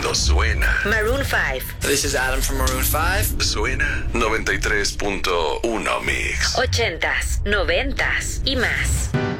mundo suena. Maroon 5. This is Adam from Maroon 5. Suena 93.1 Mix. 80s, 90s y más.